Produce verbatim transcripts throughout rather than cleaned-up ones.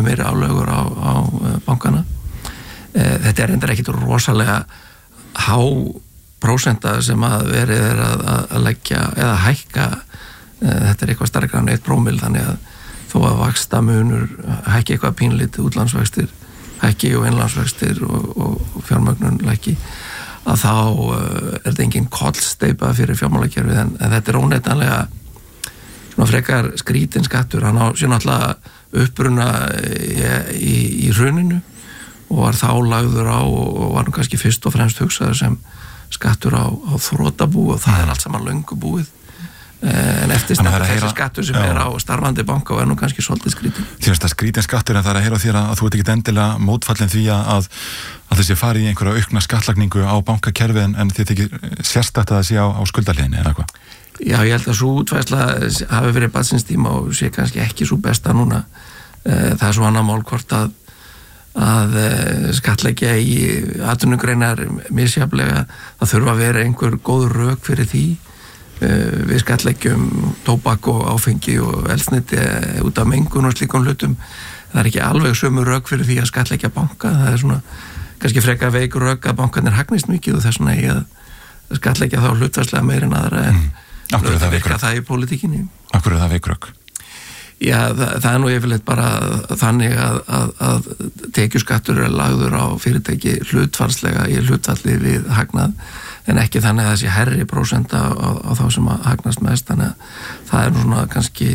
meiri álögur á, á bankana. Þetta er reyndar ekkit rosalega há prósenta sem að verið er að, að leggja eða hækka, þetta er eitthvað starkara en eitt prómil, þannig að þó að vaxta munur hækki eitthvað pínlítið útlandsvextir hækki og innlandsvextir og, og fjármögnun lækki, að þá er þetta engin kollsteypa fyrir fjármálakerfið, en, en þetta er óneitanlega svona frekar skrítin skattur. Hann á sér náttúrulega uppruna í, í, í hruninu og var þá lagður á og var nú kannski fyrst og fremst hugsaður sem skattur á, á þrotabú, og það er allt saman löngu búið. En eftir stendur þessi heyra, skattur sem já. Er á starfandi banka og er nú kannski svolítið skrítin. Því að skrítin skattur, en það er að heyra þér að þú ert ekki endilega mótfallin því að, að þessi fari í einhverja aukna skattlagningu á bankakerfi, en, en þið ekki sérstætt að það sé á, á skuldarliðinni eða eitthvað? Já, ég held að svo útfærsla hafi verið barnsins tíma og sé kannski ekki svo besta núna. Það er svo annað mál hvort að að skattleggja í atvinnugreinar misjafnlega, það þurfa að vera einhver góð rök fyrir því. Við skattleggjum tóbak og áfengi og eldsneyti út af mengun og slíkum hlutum. Það er ekki alveg sömu rök fyrir því að skattleggja banka. Það er svona kannski frekar veik rök að bankarnir hagnist mikið og þess vegna eigi að skattleggja þá hlutfallslega meir en aðra, en mm. það virka það í pólitíkinni. Akkur er það veik rök? Já, það, það er nú yfirleitt bara þannig að, að, að tekjuskattur er lagður á fyrirtæki hlutfallslega í hlutfalli við hagnað, en ekki þannig að það sé herri prósenta á, á þá sem að hagnast mest, þannig að það er nú svona kannski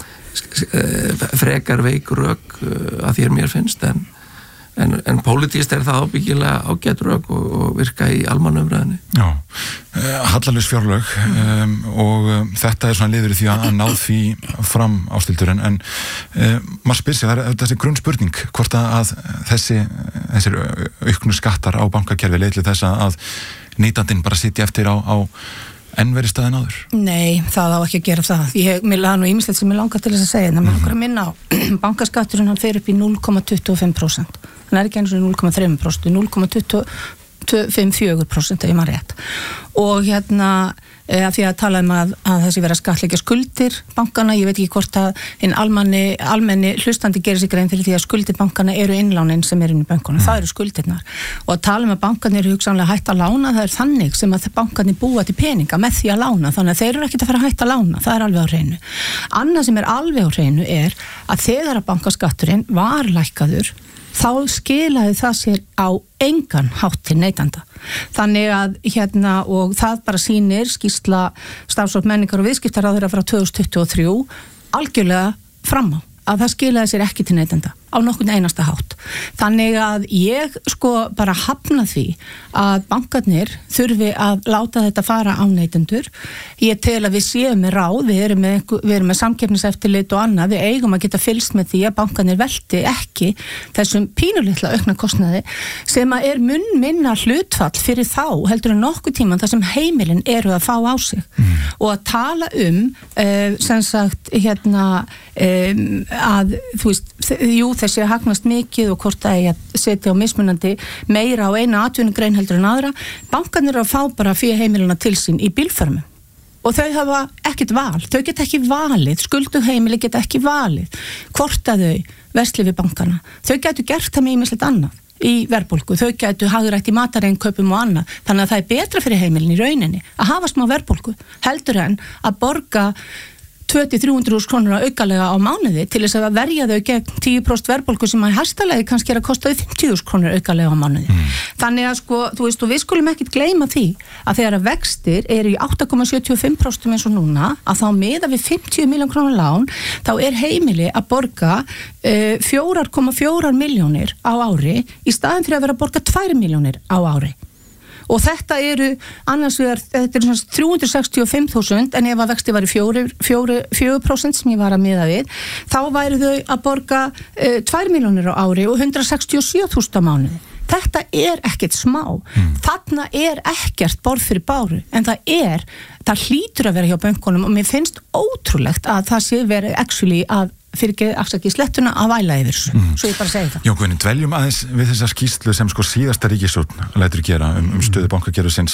frekar veik rök að því er mér finnst, en En, en pólitískt er það ábyggilega ágætt rök og, og virka í almannumræðinni. Já, hallalaus fjárlög um, og um, þetta er svona liður í því að ná því fram, Ásthildur, en, en um, maður spyr sig, það er þessi grunnspurning hvort að þessi þessir auknu skattar á bankakerfi leiðli þess að neytandinn bara sitja eftir á, á enn verið staðin áður? Nei, það á ekki að gera það. Ég vil hafa nú ýmislegt sem ég langar til þess að segja, en það mér okkur að minna á bankaskatturinn, hann fer upp í núll komma tuttugu og fimm prósent. Hann er ekki eins og núll komma þrjú prósent, núll komma tuttugu og fimm til fjögur prósent ef ég maður rétt. Og hérna að því að tala um að, að þessi vera skattleggja skuldir bankana, ég veit ekki hvort að hinn almenni, almenni hlustandi gerir sig grein fyrir því að skuldir bankana eru innlánin sem er inn í bankunum, mm. það eru skuldirnar, og að tala um að bankarnir eru hugsanlega hætt að lána, það er þannig sem að bankarnir búa til peninga með því að lána, þannig að þeir eru ekkert að fara að hætta að lána, það er alveg á hreinu. Annað sem er alveg á hreinu er að þegar að bankaskatturinn var lækkaður, þá skilaði það sér á engan hátt til neytanda. Þannig að hérna, og það bara sýnir skýrsla starfsfólk menningar og viðskiptaráðherra frá tvö þúsund tuttugu og þrjú algjörlega fram á að það skilaði sér ekki til neytanda á nokkurn einasta hátt. Þannig að ég sko bara hafna því að bankarnir þurfi að láta þetta fara á neytendur. Ég tel að við séum með ráð, við erum með, við erum með samkeppniseftirlit og annað, við eigum að geta fylgst með því að bankarnir velti ekki þessum pínulitla aukna kostnaði sem að er mun minna hlutfall fyrir þá heldur en nokkuð tíman þar sem heimilin eru að fá á sig mm. og að tala um uh, sem sagt hérna um, að þú veist, jú þessi að hagnast mikið og hvort það er að setja á mismunandi meira á eina atvinnugrein heldur en aðra, bankarnir eru að fá bara fyrir heimilina til sín í bílförmum og þau hafa ekkert val, þau geta ekki valið, skuldu heimili geta ekki valið hvort að þau versli við bankana, þau getur gert það með ýmislegt annað í verðbólgu, þau getur hagrætt í matareinnkaupum og annað, þannig að það er betra fyrir heimilin í rauninni að hafa smá verðbólgu heldur en að borga tvö til þrjú hundruð þúsund krónur aukalega á mánuði til þess að verja þau gegn tíu prósent verðbólgu sem að hæstalegi kannski er að kosta fimmtíu þúsund krónur aukalega á mánuði. Mm. Þannig að sko, þú veist, og við skulum ekkit gleyma því að þegar að vextir eru í átta komma sjötíu og fimm prósent eins og núna, að þá miða við fimmtíu milljón krónur lán, þá er heimili að borga uh, fjögur komma fjórar milljónir á ári í staðin fyrir að vera að borga tvær milljónir á ári. Og þetta eru annars vegar, þetta eru svona þrjú hundruð sextíu og fimm þúsund, en ef að vexti var í fjögur prósent sem ég var að miða við, þá væru þau að borga uh, tvær milljónir á ári og hundrað sextíu og sjö þúsund á mánuði. Þetta er ekkert smá. Mm. Þarna er ekkert borð fyrir báru, en það er, það hlýtur að vera hjá bönkunum og mér finnst ótrúlegt að það sé verið actually að fyrir ekki afsaki slettuna að væla yfir þessu, mm. svo ég bara segi það. Já, Guðni, dveljum aðeins við þessa skýrslu sem sko síðasta ríkisstjórn lætur gera um, um stöðu bankakerfisins.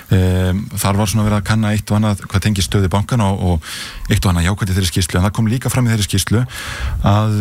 Um, þar var svona verið að kanna eitt og annað hvað tengir stöðu bankana og, og eitt og annað jákvæði þeirri skýrslu, en það kom líka fram í þeirri skýrslu að